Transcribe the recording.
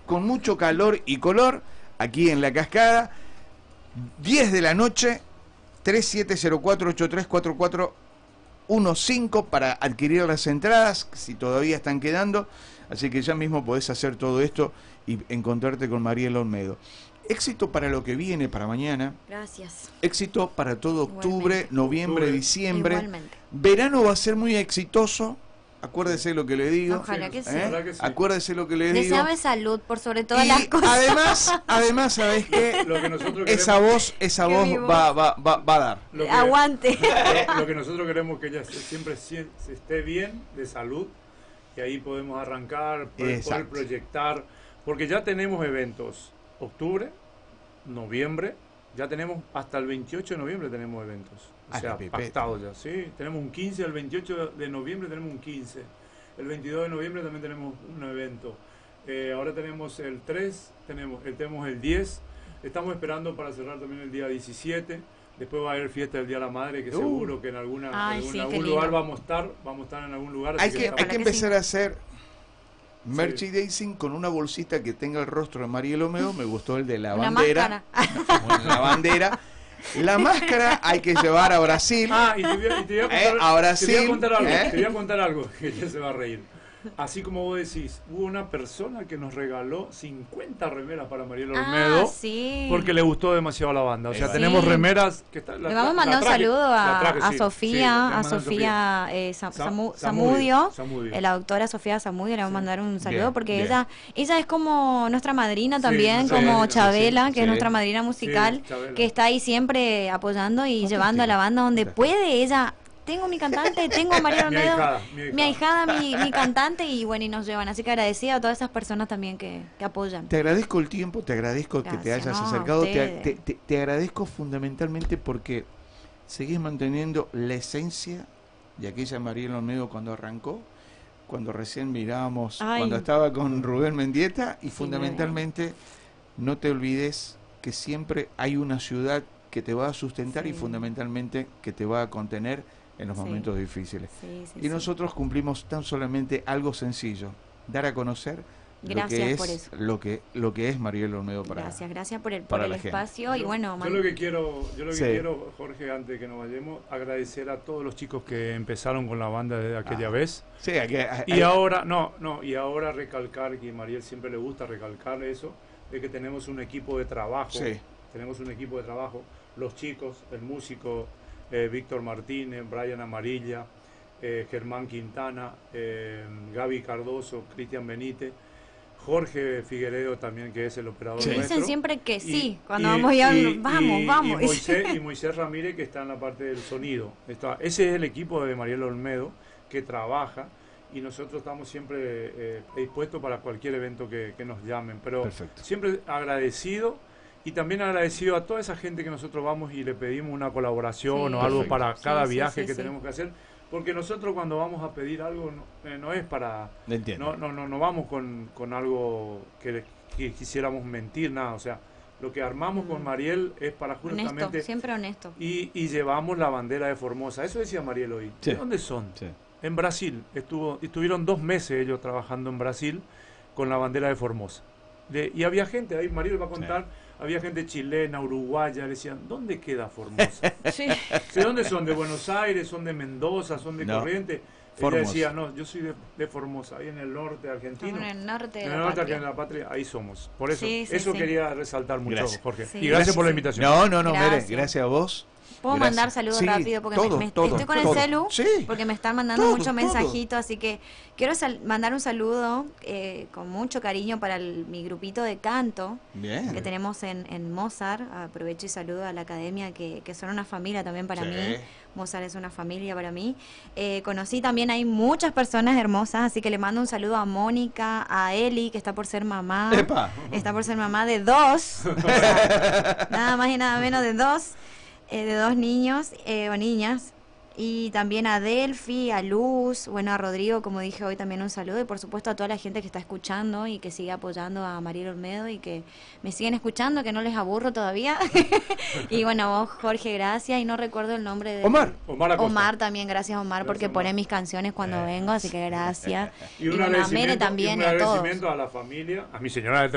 con mucho calor y color, aquí en La Cascada, 10 de la noche, 3704-834415 para adquirir las entradas, si todavía están quedando, así que ya mismo podés hacer todo esto y encontrarte con Mariela Olmedo. Éxito para lo que viene, para mañana. Gracias. Éxito para todo octubre, Igualmente. noviembre, diciembre. Igualmente. Verano va a ser muy exitoso. Acuérdese lo que le digo. Ojalá que sí. Que sí. Acuérdese lo que le digo. Deseame salud por sobre todas Y las cosas. además, ¿sabés qué? Lo que nosotros Esa queremos, voz va a dar. Aguante. Lo que nosotros queremos que ella siempre se esté bien, de salud, y ahí podemos arrancar, poder proyectar, porque ya tenemos eventos. Octubre, noviembre, ya tenemos hasta el 28 de noviembre tenemos eventos. O sea, pactados ya, ¿sí? Tenemos un 15, el 28 de noviembre tenemos un 15. El 22 de noviembre también tenemos un evento. Ahora tenemos el 3, tenemos el 10. Estamos esperando para cerrar también el día 17. Después va a haber fiesta del Día de la Madre, que seguro que en algún lugar vamos a estar en algún lugar. Hay que empezar a hacer merchandising con una bolsita que tenga el rostro de Mariela Olmedo. Me gustó el de la bandera. La bandera. La máscara hay que llevar a Brasil. Y te voy a contar algo que ya se va a reír. Así como vos decís, hubo una persona que nos regaló 50 remeras para Mariela Olmedo, porque le gustó demasiado la banda. O sea, tenemos remeras que están. Le vamos a mandar un saludo a Sofía, Zamudio, la doctora Sofía Zamudio, le vamos a mandar un saludo porque ella es como nuestra madrina también, como Chabela, que es nuestra madrina musical, que está ahí siempre apoyando y llevando a la banda donde puede. Ella tengo mi cantante, tengo a Mariela Olmedo, mi ahijada, mi cantante, y bueno, y nos llevan. Así que agradecida a todas esas personas también que apoyan. Te agradezco el tiempo, te agradezco que te hayas acercado, te agradezco fundamentalmente porque seguís manteniendo la esencia de aquella Mariela Olmedo cuando arrancó, cuando recién mirábamos, cuando estaba con Rubén Mendieta, y fundamentalmente no te olvides que siempre hay una ciudad que te va a sustentar y fundamentalmente que te va a contener en los momentos difíciles. Nosotros cumplimos tan solamente algo sencillo, dar a conocer lo que es Mariela Olmedo para gracias por el espacio. Y bueno, yo lo que quiero, Jorge, antes de que nos vayamos, agradecer a todos los chicos que empezaron con la banda desde aquella vez. Y ahora recalcar, que a Mariel siempre le gusta recalcar eso, de que tenemos un equipo de trabajo. Tenemos un equipo de trabajo, los chicos, el músico Víctor Martínez, Brian Amarilla, Germán Quintana, Gaby Cardoso, Cristian Benítez, Jorge Figueredo también, que es el operador nuestro. Dicen siempre que cuando vamos vamos. Y Moisés Ramírez, que está en la parte del sonido. Ese es el equipo de Mariela Olmedo que trabaja, y nosotros estamos siempre dispuestos para cualquier evento que nos llamen, pero siempre agradecido. Y también agradecido a toda esa gente que nosotros vamos y le pedimos una colaboración o algo para cada viaje que tenemos que hacer, porque nosotros cuando vamos a pedir algo no es para... No vamos con algo que quisiéramos mentir, nada. O sea, lo que armamos con Mariel es para justamente... Honesto, siempre honesto. Y llevamos la bandera de Formosa. Eso decía Mariel hoy. ¿De dónde son? En Brasil. Estuvieron 2 meses ellos trabajando en Brasil con la bandera de Formosa. Y había gente, ahí Mariel va a contar... Había gente chilena, uruguaya, le decían, ¿dónde queda Formosa? ¿De dónde son? ¿De Buenos Aires? ¿Son de Mendoza? ¿Son de Corrientes? Ella decía, no, yo soy de Formosa, ahí en el norte argentino. En el norte de la patria, ahí somos. Por eso quería resaltar mucho, Jorge. Y gracias por la invitación. Gracias a vos. ¿Puedo mandar saludos rápido? Porque estoy con el celu, porque me están mandando muchos mensajitos, así que quiero mandar un saludo con mucho cariño para mi grupito de canto que tenemos en Mozart. Aprovecho y saludo a la academia, que son una familia también para mí. Mozart es una familia para mí. Conocí también, hay muchas personas hermosas, así que le mando un saludo a Mónica, a Eli, que está por ser mamá. Está por ser mamá de 2, o sea, nada más y nada menos de 2 niños o niñas, y también a Delphi, a Luz, bueno, a Rodrigo, como dije hoy, también un saludo, y por supuesto a toda la gente que está escuchando y que sigue apoyando a Mariela Olmedo y que me siguen escuchando, que no les aburro todavía. Y bueno, vos, Jorge, gracias, y no recuerdo el nombre de Omar también, gracias Omar, porque pone mis canciones cuando vengo, así que gracias. Y un agradecimiento, también, y un agradecimiento a la familia, a mi señora de